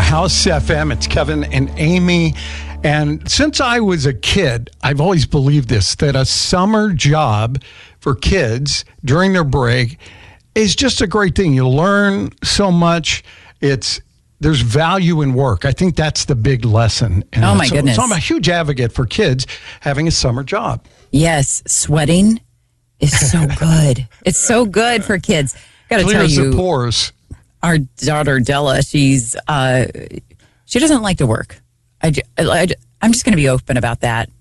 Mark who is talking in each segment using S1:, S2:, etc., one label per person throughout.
S1: House FM. It's Kevin and Amy. And since I was a kid, I've always believed this, that a summer job for kids during their break is just a great thing. You learn so much. There's value in work. I think that's the big lesson. And
S2: oh, my goodness.
S1: So I'm a huge advocate for kids having a summer job.
S2: Yes, sweating is so good. It's so good for kids. Got to tell you,
S1: the pores.
S2: Our daughter Della, she doesn't like to work. I'm just going to be open about that.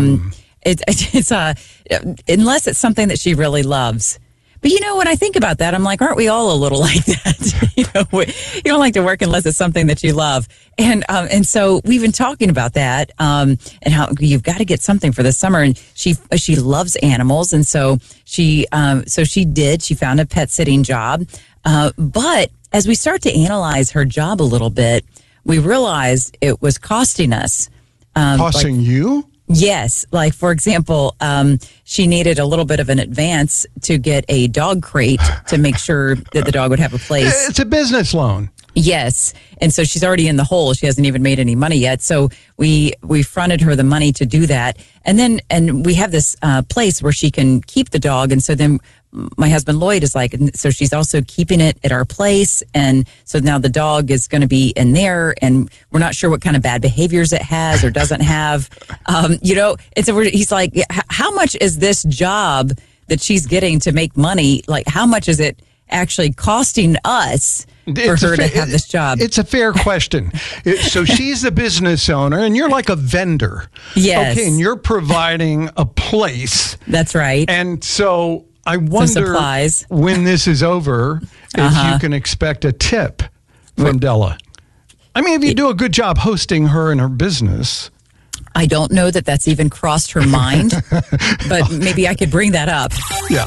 S2: It's unless it's something that she really loves. But when I think about that, I'm like, aren't we all a little like that? You don't like to work unless it's something that you love. And so we've been talking about that, and how you've got to get something for the summer. And she loves animals. And so she found a pet sitting job. But as we start to analyze her job a little bit, we realized it was costing us.
S1: Costing you?
S2: Yes. Like, for example, she needed a little bit of an advance to get a dog crate to make sure that the dog would have a place.
S1: It's a business loan.
S2: Yes. And so she's already in the hole. She hasn't even made any money yet. So we fronted her the money to do that. And we have this place where she can keep the dog. And so then my husband Lloyd is like, so she's also keeping it at our place. And so now the dog is going to be in there, and we're not sure what kind of bad behaviors it has or doesn't have. He's like, how much is this job that she's getting to make money? Like, how much is it actually costing us for her to have this job?
S1: It's a fair question. So she's the business owner, and you're like a vendor.
S2: Yes.
S1: Okay, and you're providing a place.
S2: That's right.
S1: And so I wonder when this is over if you can expect a tip from Della. I mean, if you do a good job hosting her and her business.
S2: I don't know that that's even crossed her mind, but maybe I could bring that up.
S1: Yeah.